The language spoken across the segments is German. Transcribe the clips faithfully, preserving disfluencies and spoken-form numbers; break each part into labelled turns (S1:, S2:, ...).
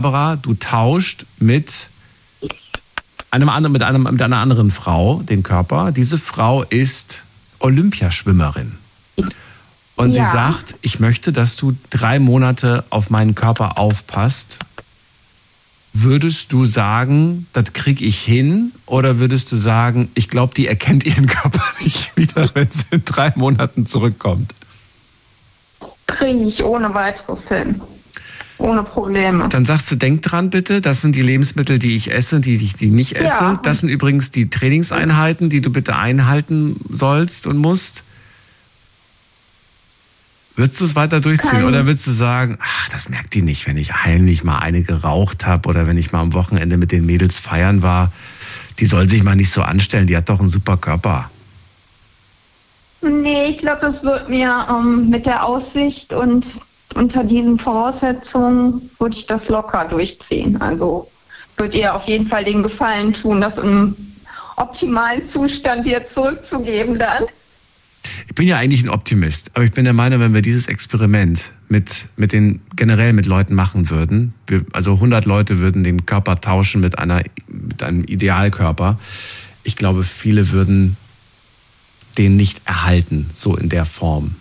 S1: du tauscht mit einem anderen, mit einem, mit einer anderen Frau den Körper. Diese Frau ist Olympiaschwimmerin. Und ja. sie sagt, ich möchte, dass du drei Monate auf meinen Körper aufpasst. Würdest du sagen, das kriege ich hin? Oder würdest du sagen, ich glaube, die erkennt ihren Körper nicht wieder, wenn sie in drei Monaten zurückkommt?
S2: Kriege ich ohne weiteres hin. Ohne Probleme.
S1: Dann sagst du, denk dran bitte, das sind die Lebensmittel, die ich esse, die ich die nicht esse. Ja. Das sind übrigens die Trainingseinheiten, die du bitte einhalten sollst und musst. Würdest du es weiter durchziehen? Kein oder würdest du sagen, ach, das merkt die nicht, wenn ich heimlich mal eine geraucht habe oder wenn ich mal am Wochenende mit den Mädels feiern war. Die soll sich mal nicht so anstellen, die hat doch einen super Körper.
S2: Nee, ich glaube, das wird mir ähm, mit der Aussicht und unter diesen Voraussetzungen würde ich das locker durchziehen. Also würde ihr auf jeden Fall den Gefallen tun, das im optimalen Zustand wieder zurückzugeben dann.
S1: Ich bin ja eigentlich ein Optimist, aber ich bin der Meinung, wenn wir dieses Experiment mit, mit den, generell mit Leuten machen würden, wir, also hundert Leute würden den Körper tauschen mit einer, mit einem Idealkörper. Ich glaube, viele würden den nicht erhalten, so in der Form.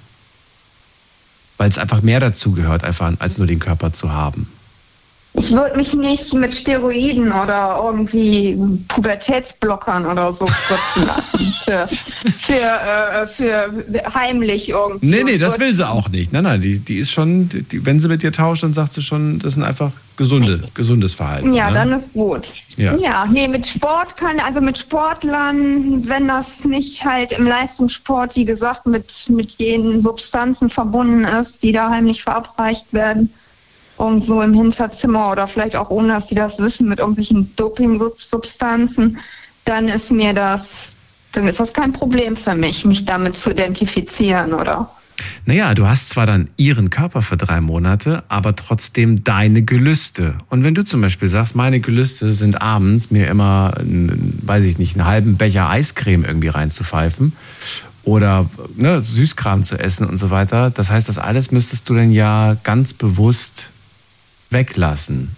S1: Weil es einfach mehr dazu gehört, einfach als nur den Körper zu haben.
S2: Ich würde mich nicht mit Steroiden oder irgendwie Pubertätsblockern oder so spritzen lassen. Für, für, äh, für heimlich irgendwie.
S1: Nee, nee, das will sie auch nicht. Nein, nein, die, die ist schon, die, wenn sie mit dir tauscht, dann sagt sie schon, das ist einfach gesunde, gesundes Verhalten.
S2: Ja,
S1: ne?
S2: Dann ist gut. Ja. ja, nee, mit Sport kann, also mit Sportlern, wenn das nicht halt im Leistungssport, wie gesagt, mit, mit jenen Substanzen verbunden ist, die da heimlich verabreicht werden, irgendwo im Hinterzimmer oder vielleicht auch ohne, dass die das wissen, mit irgendwelchen Doping-Substanzen, dann ist mir das, dann ist das kein Problem für mich, mich damit zu identifizieren, oder?
S1: Naja, du hast zwar dann ihren Körper für drei Monate, aber trotzdem deine Gelüste. Und wenn du zum Beispiel sagst, meine Gelüste sind abends mir immer, weiß ich nicht, einen halben Becher Eiscreme irgendwie reinzupfeifen oder ne, Süßkram zu essen und so weiter, das heißt, das alles müsstest du dann ja ganz bewusst weglassen.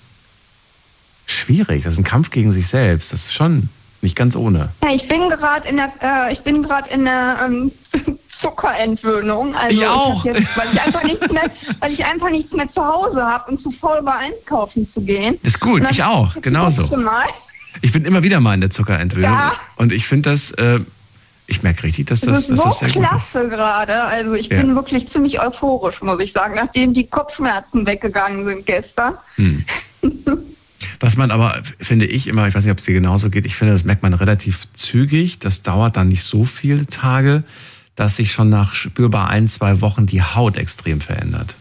S1: Schwierig, das ist ein Kampf gegen sich selbst. Das ist schon nicht ganz ohne.
S2: Ja, ich bin gerade in der, äh, ich bin gerade in der ähm, Zuckerentwöhnung. Also
S1: ich auch.
S2: Ich jetzt, weil ich einfach nichts mehr, weil ich einfach nichts mehr zu Hause habe und zu faul war, einkaufen zu gehen.
S1: Ist gut, ich auch, genauso. Ich bin immer wieder mal in der Zuckerentwöhnung ja. und ich finde das. Äh, Ich merke richtig, dass das,
S2: das ist
S1: dass
S2: so
S1: das sehr gut ist.
S2: Klasse gerade. Also ich ja. bin wirklich ziemlich euphorisch, muss ich sagen, nachdem die Kopfschmerzen weggegangen sind gestern.
S1: Hm. Was man aber, finde ich immer, ich weiß nicht, ob es dir genauso geht, ich finde, das merkt man relativ zügig. Das dauert dann nicht so viele Tage, dass sich schon nach spürbar ein, zwei Wochen die Haut extrem verändert.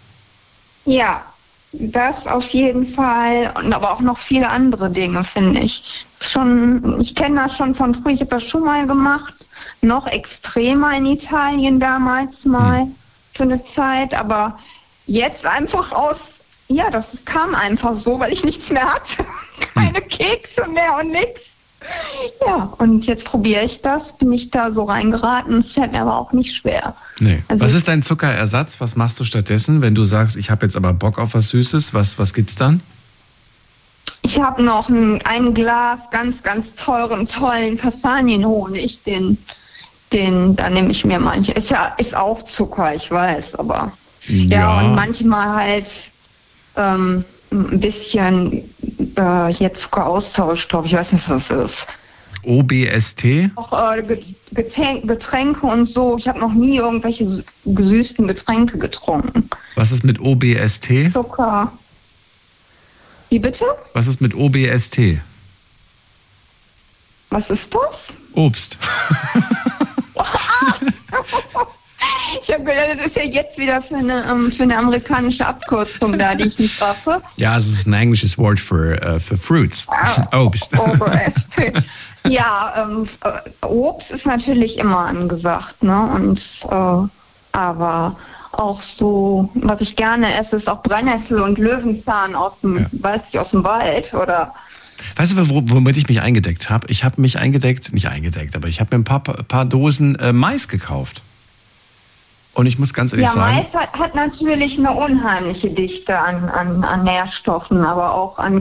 S2: Ja, das auf jeden Fall. Und aber auch noch viele andere Dinge, finde ich. Schon, ich kenne das schon von früher, ich habe das schon mal gemacht. Noch extremer in Italien damals mal hm. für eine Zeit, aber jetzt einfach aus, ja, das kam einfach so, weil ich nichts mehr hatte. Keine hm. Kekse mehr und nichts. Ja, und jetzt probiere ich das, bin ich da so reingeraten, es fällt mir aber auch nicht schwer.
S1: Nee.
S2: Also
S1: was ist dein Zuckerersatz? Was machst du stattdessen, wenn du sagst, ich habe jetzt aber Bock auf was Süßes? Was, was gibt's dann?
S2: Ich habe noch ein, ein Glas ganz, ganz teuren, tollen Kastanienhonig, den Den, da nehme ich mir manche. Ist ja ist auch Zucker, ich weiß, aber ja, ja und manchmal halt ähm, ein bisschen äh, hier Zuckeraustausch, glaube ich, weiß nicht, was das ist.
S1: O B S T?
S2: Auch äh, Getränke und so. Ich habe noch nie irgendwelche gesüßten Getränke getrunken.
S1: Was ist mit O B S T?
S2: Zucker. Wie bitte?
S1: Was ist mit O B S T?
S2: Was ist das?
S1: Obst.
S2: Ich habe gedacht, das ist ja jetzt wieder für eine, um, für eine amerikanische Abkürzung da, die ich nicht raffe.
S1: Ja, es ist ein englisches Wort für, uh, für Fruits. Ah, Obst.
S2: Obst. Ja, ähm, Obst ist natürlich immer angesagt, ne? Und äh, aber auch so, was ich gerne esse, ist auch Brennnessel und Löwenzahn aus dem, ja. weiß ich, aus dem Wald oder.
S1: Weißt du, womit ich mich eingedeckt habe? Ich habe mich eingedeckt, nicht eingedeckt, aber ich habe mir ein paar, paar Dosen äh, Mais gekauft. Und ich muss ganz ehrlich
S2: ja,
S1: sagen...
S2: Mais hat, hat natürlich eine unheimliche Dichte an, an, an Nährstoffen, aber auch an